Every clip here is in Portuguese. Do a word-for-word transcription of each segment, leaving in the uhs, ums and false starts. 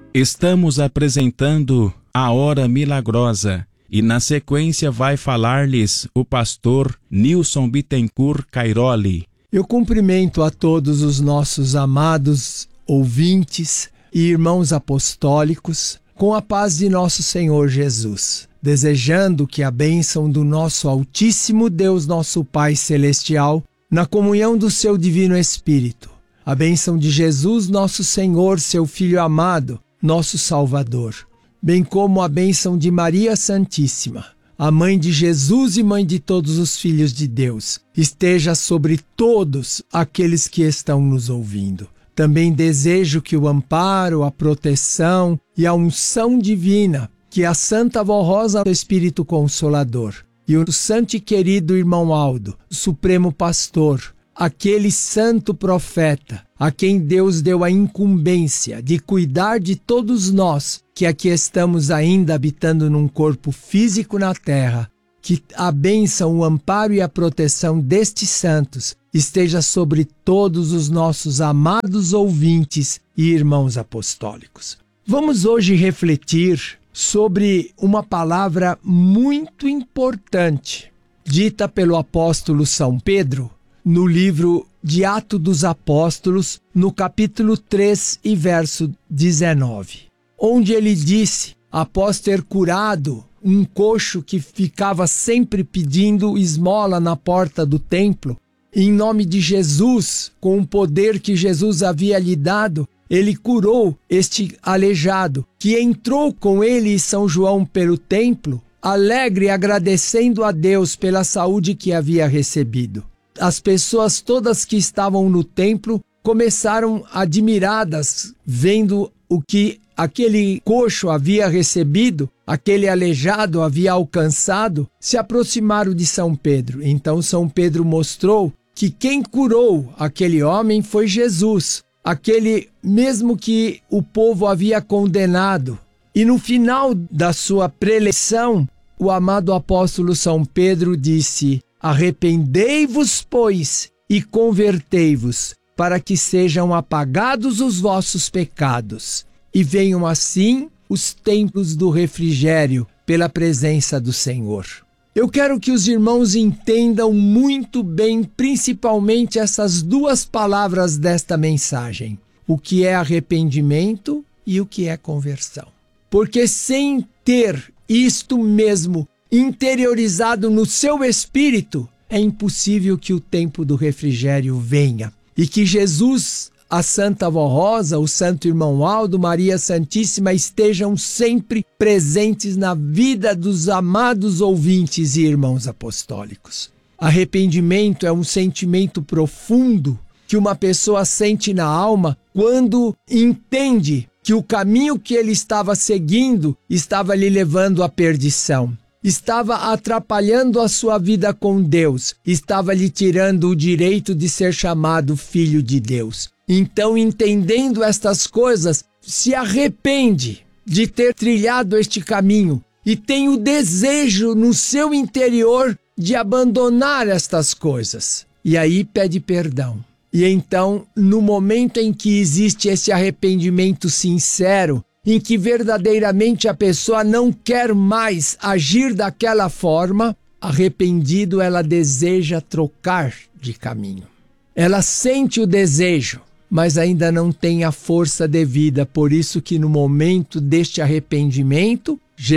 Estamos apresentando a Hora Milagrosa e na sequência vai falar-lhes o pastor Nilson Bittencourt Cairoli. Eu cumprimento a todos os nossos amados ouvintes e irmãos apostólicos com a paz de nosso Senhor Jesus, desejando que a bênção do nosso Altíssimo Deus, nosso Pai Celestial, na comunhão do seu Divino Espírito, a bênção de Jesus, nosso Senhor, seu Filho amado, nosso Salvador, bem como a bênção de Maria Santíssima, a mãe de Jesus e mãe de todos os filhos de Deus, esteja sobre todos aqueles que estão nos ouvindo. Também desejo que o amparo, a proteção e a unção divina, que a Santa Vó Rosa do Espírito Consolador e o santo e querido irmão Aldo, Supremo Pastor, aquele santo profeta, a quem Deus deu a incumbência de cuidar de todos nós, que aqui estamos ainda habitando num corpo físico na terra, que a bênção, o amparo e a proteção destes santos esteja sobre todos os nossos amados ouvintes e irmãos apostólicos. Vamos hoje refletir sobre uma palavra muito importante, dita pelo apóstolo São Pedro, no livro de Atos dos Apóstolos, no capítulo três e verso dezenove, onde ele disse, após ter curado um coxo que ficava sempre pedindo esmola na porta do templo, em nome de Jesus, com o poder que Jesus havia lhe dado, ele curou este aleijado, que entrou com ele e São João pelo templo, alegre e agradecendo a Deus pela saúde que havia recebido. As pessoas todas que estavam no templo começaram admiradas, vendo o que aquele coxo havia recebido, aquele aleijado havia alcançado, se aproximaram de São Pedro. Então São Pedro mostrou que quem curou aquele homem foi Jesus, aquele mesmo que o povo havia condenado. E no final da sua preleção, o amado apóstolo São Pedro disse: arrependei-vos, pois, e convertei-vos, para que sejam apagados os vossos pecados, e venham assim os tempos do refrigério pela presença do Senhor. Eu quero que os irmãos entendam muito bem, principalmente essas duas palavras desta mensagem: o que é arrependimento e o que é conversão. Porque sem ter isto mesmo interiorizado no seu espírito, é impossível que o tempo do refrigério venha. E que Jesus, a Santa Vó Rosa, o Santo Irmão Aldo, Maria Santíssima estejam sempre presentes na vida dos amados ouvintes e irmãos apostólicos. Arrependimento é um sentimento profundo que uma pessoa sente na alma quando entende que o caminho que ele estava seguindo estava lhe levando à perdição. Estava atrapalhando a sua vida com Deus, estava lhe tirando o direito de ser chamado filho de Deus. Então, entendendo estas coisas, se arrepende de ter trilhado este caminho e tem o desejo no seu interior de abandonar estas coisas. E aí pede perdão. E então, no momento em que existe esse arrependimento sincero, em que verdadeiramente a pessoa não quer mais agir daquela forma, arrependido, ela deseja trocar de caminho. Ela sente o desejo, mas ainda não tem a força devida. Por isso que no momento deste arrependimento,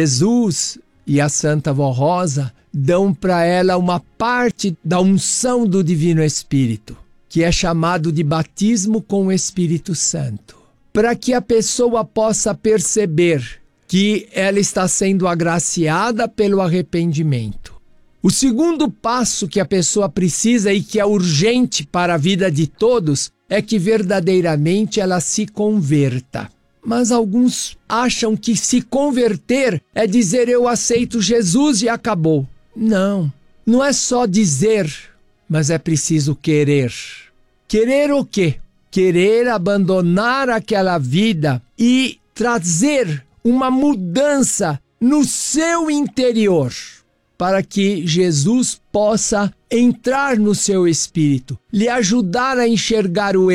Jesus e a Santa Vó Rosa dão para ela uma parte da unção do Divino Espírito, que é chamado de batismo com o Espírito Santo, para que a pessoa possa perceber que ela está sendo agraciada pelo arrependimento. O segundo passo que a pessoa precisa e que é urgente para a vida de todos é que verdadeiramente ela se converta. Mas alguns acham que se converter é dizer eu aceito Jesus e acabou. Não, não é só dizer, mas é preciso querer. Querer o quê? Querer abandonar aquela vida e trazer uma mudança no seu interior, para que Jesus possa entrar no seu espírito, lhe ajudar a enxergar o erro,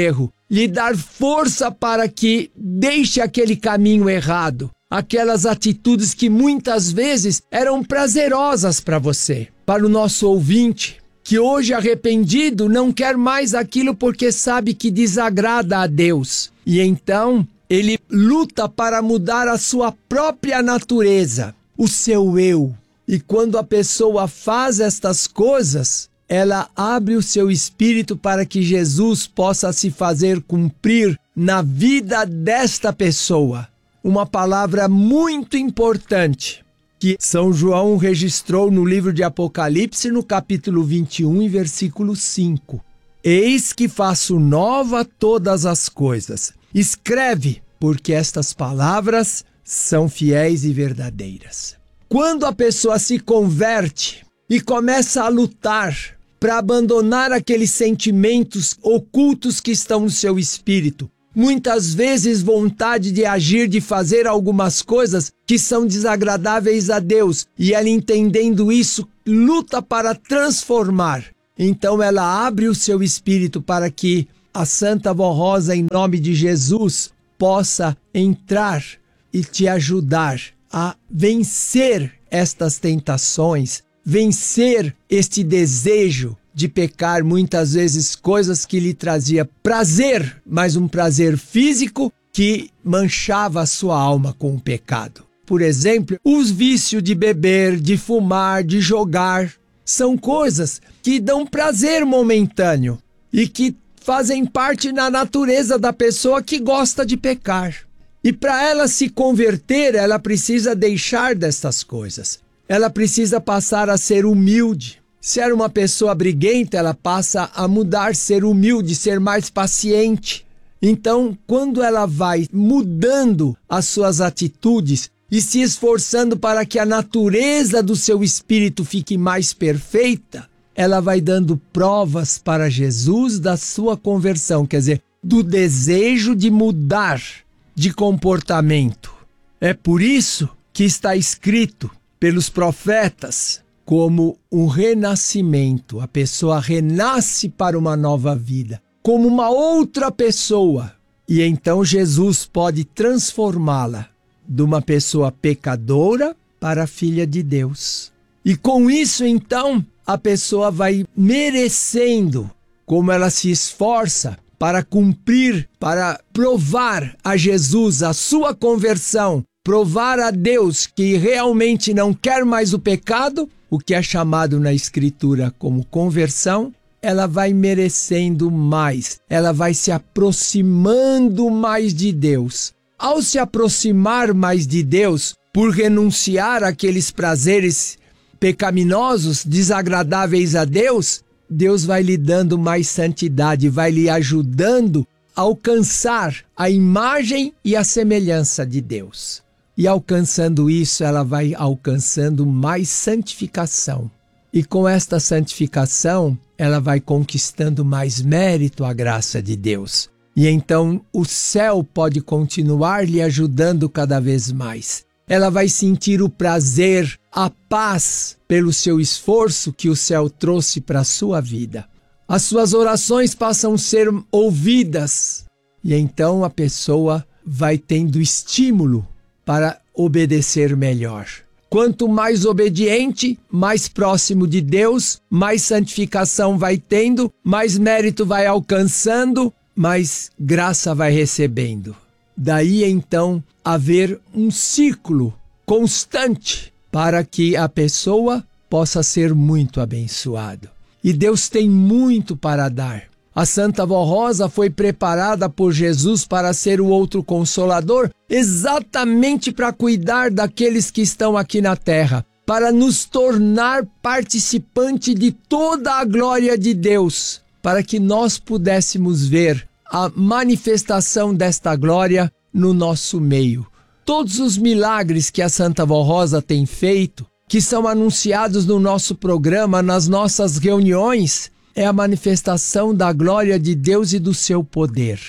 lhe dar força para que deixe aquele caminho errado, aquelas atitudes que muitas vezes eram prazerosas para você. Para o nosso ouvinte, que hoje arrependido não quer mais aquilo porque sabe que desagrada a Deus. E então ele luta para mudar a sua própria natureza, o seu eu. E quando a pessoa faz estas coisas, ela abre o seu espírito para que Jesus possa se fazer cumprir na vida desta pessoa. Uma palavra muito importante que São João registrou no livro de Apocalipse, no capítulo vinte e um, e versículo cinco. Eis que faço nova todas as coisas. Escreve, porque estas palavras são fiéis e verdadeiras. Quando a pessoa se converte e começa a lutar para abandonar aqueles sentimentos ocultos que estão no seu espírito, muitas vezes vontade de agir, de fazer algumas coisas que são desagradáveis a Deus, e ela, entendendo isso, luta para transformar. Então ela abre o seu espírito para que a Santa Vó Rosa, em nome de Jesus, possa entrar e te ajudar a vencer estas tentações, vencer este desejo de pecar, muitas vezes coisas que lhe trazia prazer, mas um prazer físico que manchava a sua alma com o pecado. Por exemplo, os vícios de beber, de fumar, de jogar, são coisas que dão prazer momentâneo e que fazem parte da natureza da pessoa que gosta de pecar. E para ela se converter, ela precisa deixar destas coisas. Ela precisa passar a ser humilde. Se era uma pessoa briguenta, ela passa a mudar, ser humilde, ser mais paciente. Então, quando ela vai mudando as suas atitudes e se esforçando para que a natureza do seu espírito fique mais perfeita, ela vai dando provas para Jesus da sua conversão, quer dizer, do desejo de mudar de comportamento. É por isso que está escrito pelos profetas como um renascimento. A pessoa renasce para uma nova vida, como uma outra pessoa. E então Jesus pode transformá-la de uma pessoa pecadora para filha de Deus. E com isso, então, a pessoa vai merecendo, como ela se esforça para cumprir, para provar a Jesus a sua conversão, provar a Deus que realmente não quer mais o pecado, o que é chamado na Escritura como conversão, ela vai merecendo mais, ela vai se aproximando mais de Deus. Ao se aproximar mais de Deus, por renunciar àqueles prazeres pecaminosos, desagradáveis a Deus, Deus vai lhe dando mais santidade, vai lhe ajudando a alcançar a imagem e a semelhança de Deus. E alcançando isso, ela vai alcançando mais santificação. E com esta santificação, ela vai conquistando mais mérito à graça de Deus. E então o céu pode continuar lhe ajudando cada vez mais. Ela vai sentir o prazer, a paz pelo seu esforço que o céu trouxe para a sua vida. As suas orações passam a ser ouvidas. E então a pessoa vai tendo estímulo para obedecer melhor. Quanto mais obediente, mais próximo de Deus, mais santificação vai tendo, mais mérito vai alcançando, mais graça vai recebendo. Daí então haver um ciclo constante para que a pessoa possa ser muito abençoada. E Deus tem muito para dar. A Santa Vó Rosa foi preparada por Jesus para ser o outro consolador, exatamente para cuidar daqueles que estão aqui na terra, para nos tornar participante de toda a glória de Deus, para que nós pudéssemos ver a manifestação desta glória no nosso meio. Todos os milagres que a Santa Vó Rosa tem feito, que são anunciados no nosso programa, nas nossas reuniões, é a manifestação da glória de Deus e do seu poder.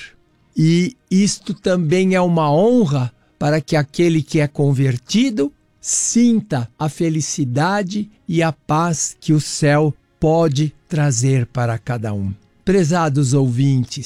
E isto também é uma honra para que aquele que é convertido sinta a felicidade e a paz que o céu pode trazer para cada um. Prezados ouvintes,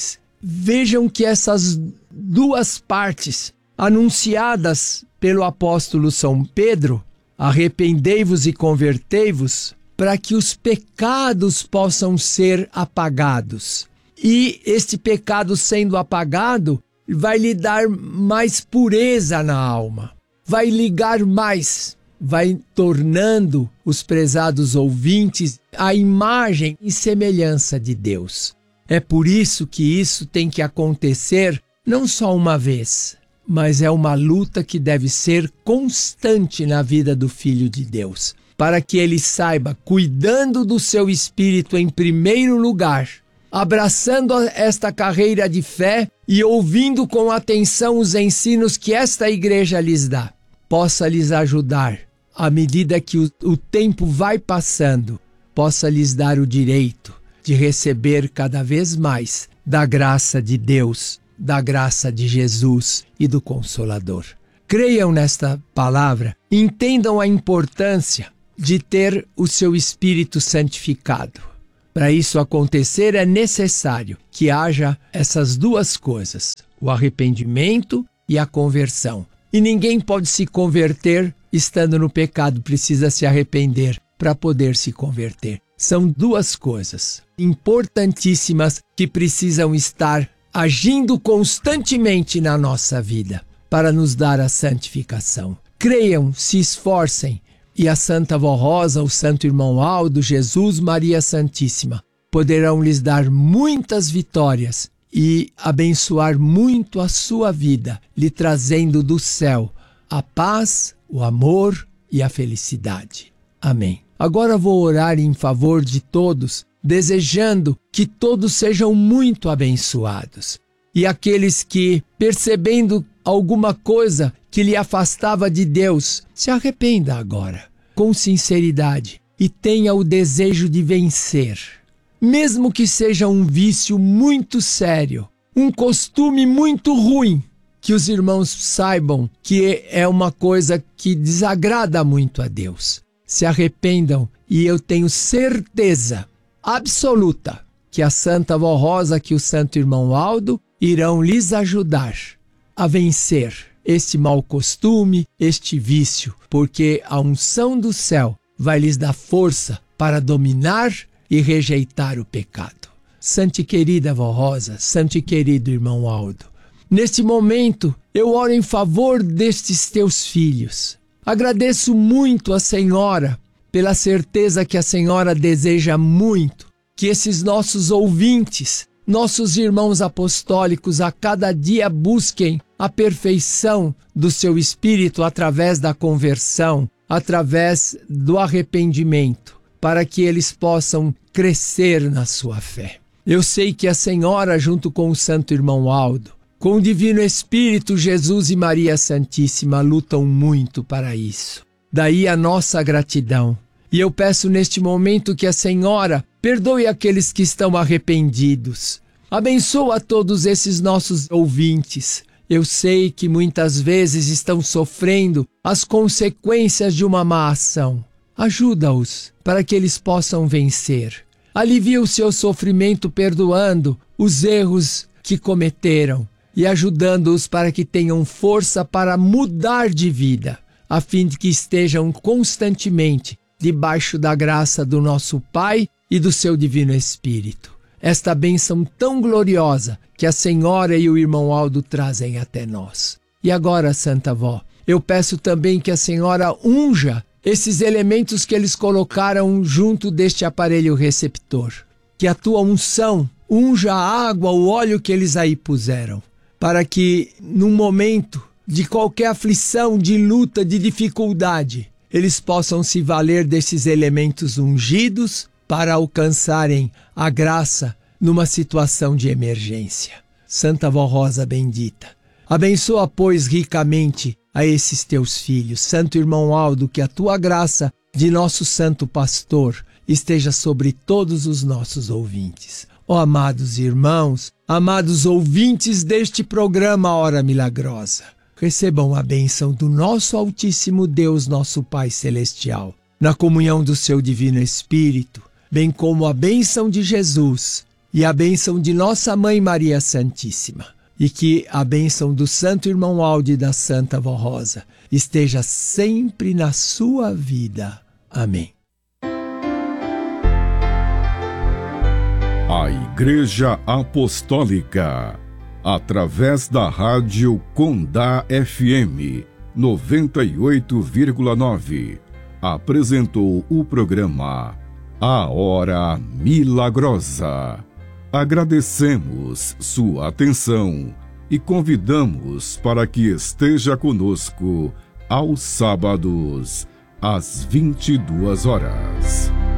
vejam que essas duas partes anunciadas pelo apóstolo São Pedro, arrependei-vos e convertei-vos, para que os pecados possam ser apagados. E este pecado sendo apagado, vai lhe dar mais pureza na alma, vai ligar mais, vai tornando os prezados ouvintes a imagem e semelhança de Deus. É por isso que isso tem que acontecer não só uma vez, mas é uma luta que deve ser constante na vida do Filho de Deus, para que ele saiba, cuidando do seu espírito em primeiro lugar, abraçando esta carreira de fé e ouvindo com atenção os ensinos que esta igreja lhes dá, possa lhes ajudar, à medida que o, o tempo vai passando, possa lhes dar o direito de receber cada vez mais da graça de Deus, da graça de Jesus e do Consolador. Creiam nesta palavra, entendam a importância de ter o seu espírito santificado. Para isso acontecer, é necessário que haja essas duas coisas, o arrependimento e a conversão. E ninguém pode se converter estando no pecado, precisa se arrepender para poder se converter. São duas coisas importantíssimas que precisam estar agindo constantemente na nossa vida para nos dar a santificação. Creiam, se esforcem, e a Santa Vó Rosa, o Santo Irmão Aldo, Jesus, Maria Santíssima poderão lhes dar muitas vitórias e abençoar muito a sua vida, lhe trazendo do céu a paz, o amor e a felicidade. Amém. Agora vou orar em favor de todos, desejando que todos sejam muito abençoados. E aqueles que, percebendo alguma coisa que lhe afastava de Deus, se arrependa agora, com sinceridade, e tenha o desejo de vencer. Mesmo que seja um vício muito sério, um costume muito ruim, que os irmãos saibam que é uma coisa que desagrada muito a Deus. Se arrependam, e eu tenho certeza absoluta que a Santa Vó Rosa, que o Santo Irmão Aldo irão lhes ajudar a vencer este mau costume, este vício, porque a unção do céu vai lhes dar força para dominar e rejeitar o pecado. Sante querida Vó Rosa, Sante querido Irmão Aldo, neste momento eu oro em favor destes teus filhos. Agradeço muito a Senhora pela certeza que a Senhora deseja muito que esses nossos ouvintes, nossos irmãos apostólicos, a cada dia busquem a perfeição do seu espírito através da conversão, através do arrependimento, para que eles possam crescer na sua fé. Eu sei que a Senhora, junto com o Santo Irmão Aldo, com o Divino Espírito, Jesus e Maria Santíssima, lutam muito para isso. Daí a nossa gratidão. E eu peço neste momento que a Senhora perdoe aqueles que estão arrependidos. Abençoa todos esses nossos ouvintes. Eu sei que muitas vezes estão sofrendo as consequências de uma má ação. Ajuda-os para que eles possam vencer. Alivia o seu sofrimento perdoando os erros que cometeram e ajudando-os para que tenham força para mudar de vida, a fim de que estejam constantemente debaixo da graça do nosso Pai e do seu Divino Espírito. Esta bênção tão gloriosa que a Senhora e o Irmão Aldo trazem até nós. E agora, Santa Vó, eu peço também que a Senhora unja esses elementos que eles colocaram junto deste aparelho receptor. Que a tua unção unja a água, o óleo que eles aí puseram, para que num momento de qualquer aflição, de luta, de dificuldade, eles possam se valer desses elementos ungidos para alcançarem a graça numa situação de emergência. Santa Vó Rosa bendita, abençoa, pois, ricamente a esses teus filhos. Santo Irmão Aldo, que a tua graça de nosso Santo Pastor esteja sobre todos os nossos ouvintes. Ó amados irmãos, amados ouvintes deste programa Hora Milagrosa, recebam a bênção do nosso Altíssimo Deus, nosso Pai Celestial, na comunhão do seu Divino Espírito, bem como a bênção de Jesus e a bênção de nossa Mãe Maria Santíssima. E que a bênção do Santo Irmão Aldo e da Santa Vó Rosa esteja sempre na sua vida. Amém. A Igreja Apostólica, através da Rádio Condá F M noventa e oito vírgula nove, apresentou o programa A Hora Milagrosa. Agradecemos sua atenção e convidamos para que esteja conosco aos sábados, às vinte e duas horas.